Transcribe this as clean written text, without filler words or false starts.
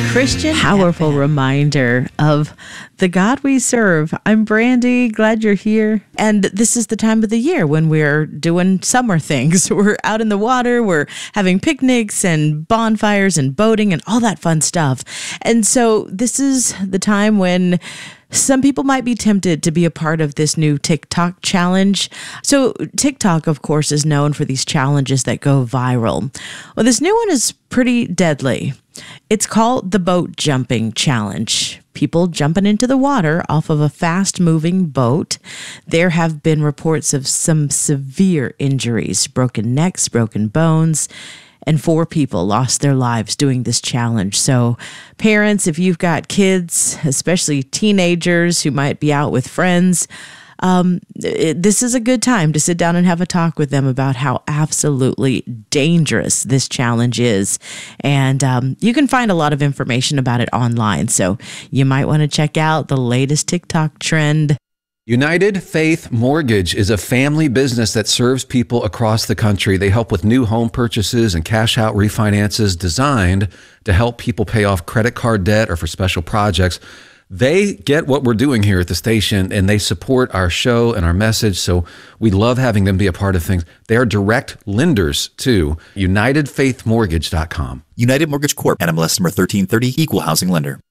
Christian Powerful FM. reminder of the God we serve. I'm Brandy. Glad you're here. And this is the time of the year when we're doing summer things. We're out in the water. We're having picnics and bonfires and boating and all that fun stuff. And so this is the time when some people might be tempted to be a part of this new TikTok challenge. So TikTok, of course, is known for these challenges that go viral. Well, this new one is pretty deadly. It's called the boat jumping challenge. People jumping into the water off of a fast-moving boat. There have been reports of some severe injuries, broken necks, broken bones, and 4 people lost their lives doing this challenge. So parents, if you've got kids, especially teenagers who might be out with friends, this is a good time to sit down and have a talk with them about how absolutely dangerous this challenge is. And you can find a lot of information about it online. So you might want to check out the latest TikTok trend. United Faith Mortgage is a family business that serves people across the country. They help with new home purchases and cash out refinances designed to help people pay off credit card debt or for special projects. They get what we're doing here at the station, and they support our show and our message, so we love having them be a part of things. They are direct lenders too. UnitedFaithMortgage.com. United Mortgage Corp. NMLS number 1330, Equal Housing Lender.